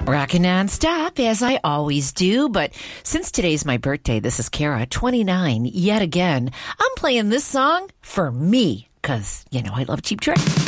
Rockin' nonstop, as I always do. But since today's my birthday, this is Kara, 29, yet again. I'm playing this song for me, because, I love Cheap Trick.